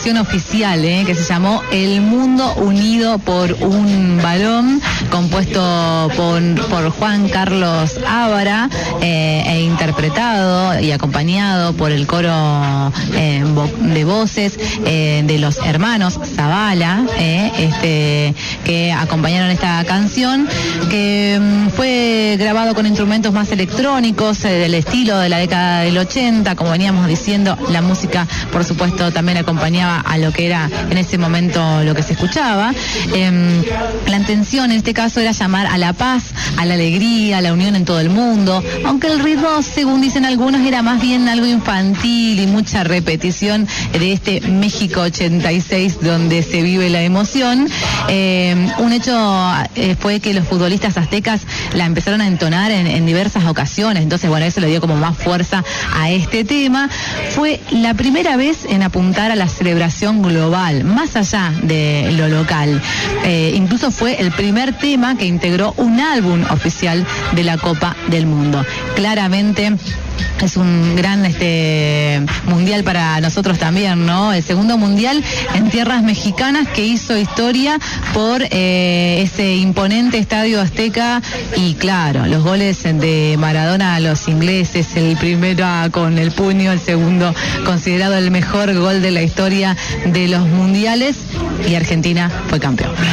canción oficial, que se llamó El Mundo Unido por un Balón, compuesto por Juan Carlos Ávara e interpretado y acompañado por el coro de voces de los hermanos Zavala, que acompañaron esta canción, que fue grabado con instrumentos más electrónicos del estilo de la década del 80, como veníamos diciendo. La música, por supuesto, también acompañaba a lo que era en ese momento lo que se escuchaba. La intención en este caso era llamar a la paz, a la alegría, a la unión en todo el mundo, aunque el ritmo, según dicen algunos, era más bien algo infantil y mucha repetición de este México 86 donde se vive la emoción. Un hecho fue que los futbolistas aztecas la empezaron a entonar en diversas ocasiones, entonces bueno, eso le dio como más fuerza a este tema. Fue la primera vez en apuntar a la celebración global, más allá de lo local. Incluso fue el primer tema que integró un álbum oficial de la Copa del Mundo. Claramente es un gran mundial para nosotros también, ¿no? El segundo mundial en tierras mexicanas que hizo historia por ese imponente estadio azteca y claro, los goles de Maradona a los ingleses, el primero con el puño, el segundo considerado el mejor gol de la historia de los mundiales, y Argentina fue campeón.